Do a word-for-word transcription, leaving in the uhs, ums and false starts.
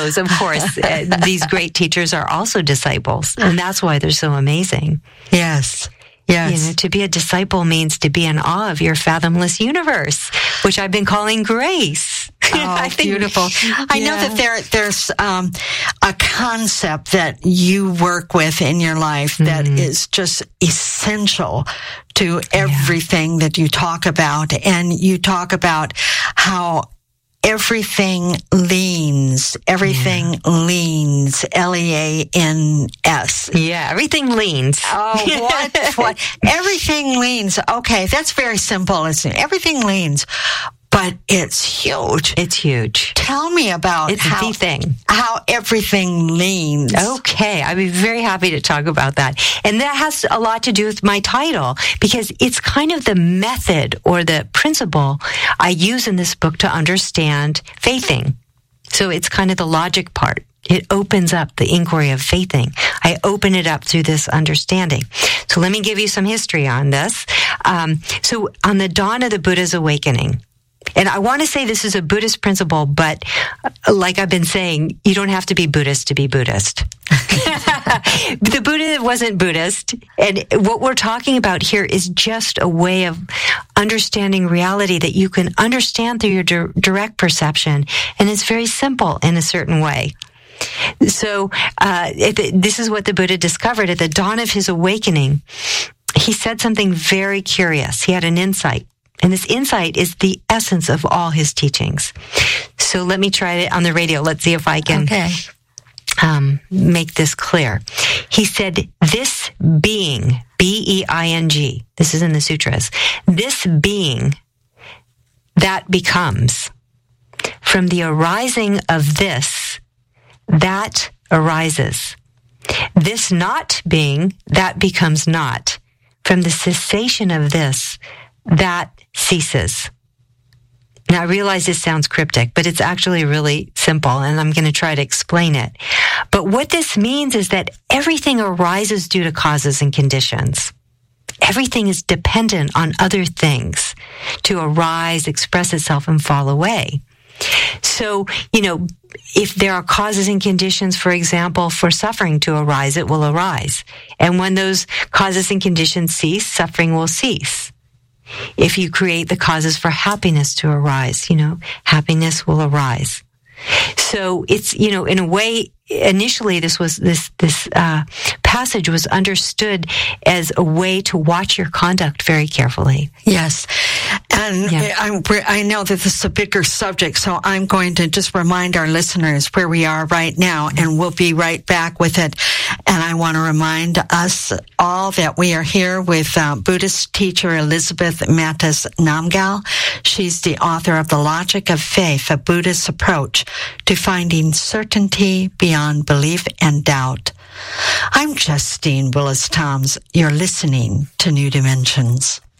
knows, of course, uh, these great teachers are also disciples, and that's why they're so amazing. Yes. Yes. You know, to be a disciple means to be in awe of your fathomless universe, which I've been calling grace. Oh, I think, beautiful. I yeah. know that there, there's um, a concept that you work with in your life that mm-hmm. is just essential to everything yeah. that you talk about. And you talk about how everything leans, everything yeah. leans, L E A N S. Yeah, everything leans. Oh, what? what? Everything leans. Okay, that's very simple. It's, everything leans, but it's huge. It's huge. Tell me about it's how, the thing. how everything leans. Okay, I'd be very happy to talk about that. And that has a lot to do with my title, because it's kind of the method or the principle I use in this book to understand faithing. So it's kind of the logic part. It opens up the inquiry of faithing. I open it up through this understanding. So let me give you some history on this. Um, so on the dawn of the Buddha's awakening, and I want to say this is a Buddhist principle, but like I've been saying, you don't have to be Buddhist to be Buddhist. The Buddha wasn't Buddhist. And what we're talking about here is just a way of understanding reality that you can understand through your di- direct perception. And it's very simple in a certain way. So uh, the, this is what the Buddha discovered at the dawn of his awakening. He said something very curious. He had an insight. And this insight is the essence of all his teachings. So let me try it on the radio. Let's see if I can okay. um, make this clear. He said, this being, B E I N G, this is in the sutras, this being that becomes, from the arising of this, that arises. This not being, that becomes not. From the cessation of this, that ceases. Now, I realize this sounds cryptic, but it's actually really simple, and I'm going to try to explain it. But what this means is that everything arises due to causes and conditions. Everything is dependent on other things to arise, express itself, and fall away. So, you know, if there are causes and conditions, for example, for suffering to arise, it will arise. And when those causes and conditions cease, suffering will cease. If you create the causes for happiness to arise, you know, happiness will arise. So it's, you know, in a way, initially this was, this, this, uh, passage was understood as a way to watch your conduct very carefully. Yes. And yeah. I, I know that this is a bigger subject, so I'm going to just remind our listeners where we are right now, and we'll be right back with it. And I want to remind us all that we are here with uh, Buddhist teacher Elizabeth Mattes Namgyal. She's the author of The Logic of Faith, a Buddhist approach to finding certainty beyond belief and doubt. I'm Justine Willis-Toms. You're listening to New Dimensions.